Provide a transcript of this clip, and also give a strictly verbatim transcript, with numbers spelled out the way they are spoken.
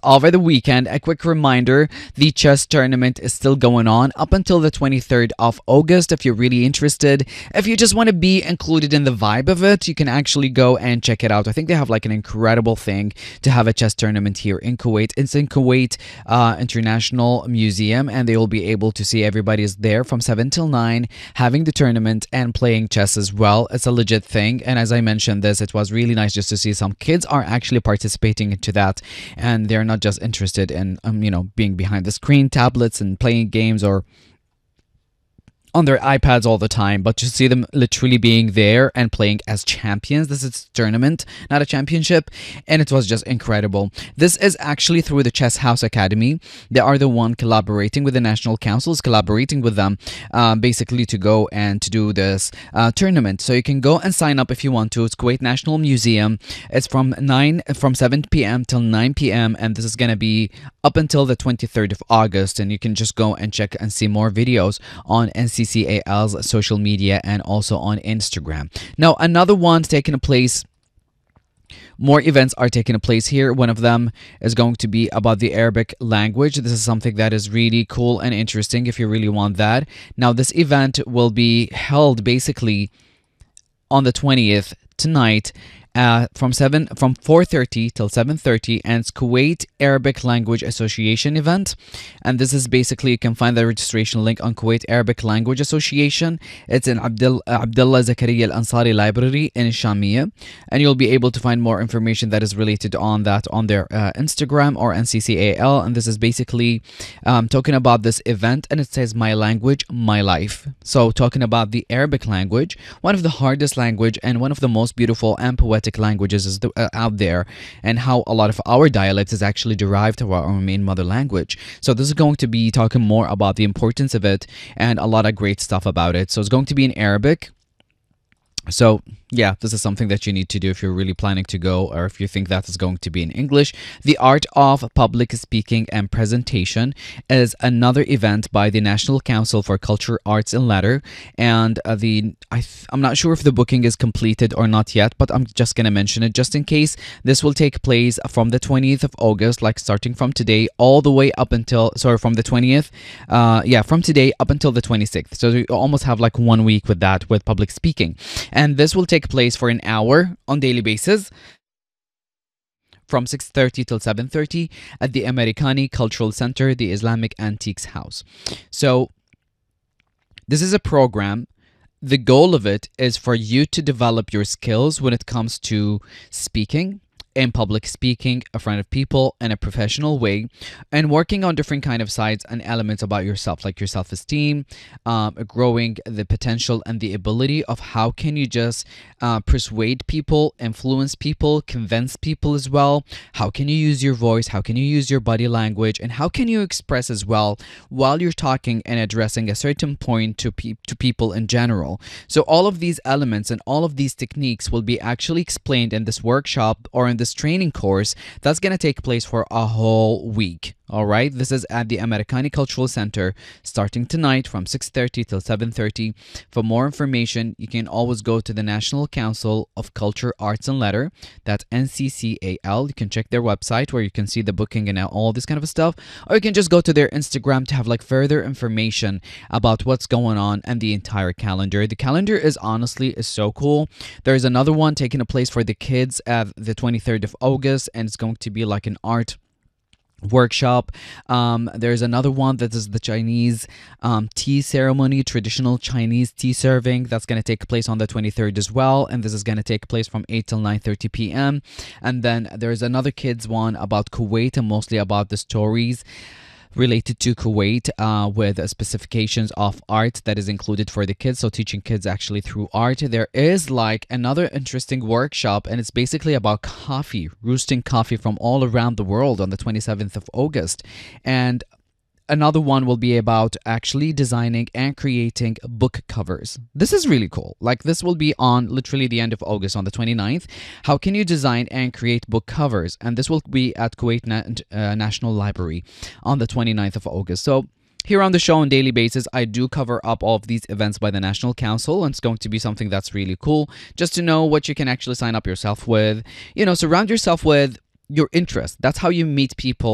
over the weekend. A quick reminder, the chess tournament is still going on up until the twenty-third of August. If you're really interested, if you just want to be included in the vibe of it, you can actually go and check it out. I think they have like an incredible thing to have a chess tournament here in Kuwait. It's in Kuwait uh, International Museum, and they will be able to see everybody is there from seven till nine having the tournament and playing chess as well. It's a legit thing, and as I mentioned this, it was really nice just to see some kids are actually participating into that, and they're not just interested in um, you know being behind the screen, tablets, and playing games or on their iPads all the time, but to see them literally being there and playing as champions. This is a tournament, not a championship, and it was just incredible. This is actually through the Chess House Academy. They are the one collaborating with the National Councils, collaborating with them um, basically to go and to do this uh, tournament. So you can go and sign up if you want to. It's Kuwait National Museum. It's from nine from seven p m till nine p m and this is gonna be up until the twenty-third of August. And you can just go and check and see more videos on N C C A L's social media and also on Instagram. Now, another one taking place. More events are taking place here. One of them is going to be about the Arabic language. This is something that is really cool and interesting if you really want that. Now, this event will be held basically on the twentieth tonight. Uh, from seven from four thirty till seven thirty, and it's Kuwait Arabic Language Association event. And this is basically, you can find the registration link on Kuwait Arabic Language Association. It's in Abdul, uh, Abdullah Zakaria Al Ansari Library in Shamia, and you'll be able to find more information that is related on that on their uh, Instagram or N C C A L. And this is basically um, talking about this event, and it says "My language, my life." So talking about the Arabic language, one of the hardest language and one of the most beautiful and poetic languages is the, uh, out there, and how a lot of our dialects is actually derived from our main mother language. So this is going to be talking more about the importance of it and a lot of great stuff about it. So it's going to be in Arabic. So yeah, this is something that you need to do if you're really planning to go, or if you think that is going to be in English. The Art of Public Speaking and Presentation is another event by the National Council for Culture, Arts and Letter. And uh, the I th I'm not sure if the booking is completed or not yet, but I'm just going to mention it just in case. This will take place from the twentieth of August, like starting from today all the way up until, sorry, from the twentieth. Uh, yeah, from today up until the twenty-sixth. So you almost have like one week with that, with public speaking. And this will take place for an hour on daily basis from six thirty till seven thirty at the Americani Cultural Center, the Islamic Antiques House. So this is a program. The goal of it is for you to develop your skills when it comes to speaking, in public speaking in front of people in a professional way, and working on different kind of sides and elements about yourself, like your self-esteem, um, growing the potential and the ability of how can you just uh, persuade people, influence people, convince people as well. How can you use your voice? How can you use your body language? And how can you express as well while you're talking and addressing a certain point to, pe to people in general? So all of these elements and all of these techniques will be actually explained in this workshop or in this training course that's going to take place for a whole week. All right, this is at the Americani Cultural Center starting tonight from six thirty till seven thirty. For more information, you can always go to the National Council of Culture, Arts and Letter, that's N C C A L. You can check their website where you can see the booking and all this kind of stuff, or you can just go to their Instagram to have like further information about what's going on and the entire calendar. The calendar is honestly is so cool. There's another one taking place for the kids at the twenty-third of August, and it's going to be like an art workshop. Um, there's another one that is the Chinese um, tea ceremony, traditional Chinese tea serving. That's going to take place on the twenty-third as well, and this is going to take place from eight till nine thirty p m And then there's another kids one about Kuwait, and mostly about the stories related to Kuwait uh, with uh, specifications of art that is included for the kids. So teaching kids actually through art. There is like another interesting workshop, and it's basically about coffee, roasting coffee from all around the world on the twenty-seventh of August. And another one will be about actually designing and creating book covers. This is really cool. Like, this will be on literally the end of August on the twenty-ninth. How can you design and create book covers? And this will be at Kuwait Na uh, National Library on the twenty-ninth of August. So here on the show on daily basis, I do cover up all of these events by the National Council, and it's going to be something that's really cool just to know what you can actually sign up yourself with. You know, surround yourself with your interest. That's how you meet people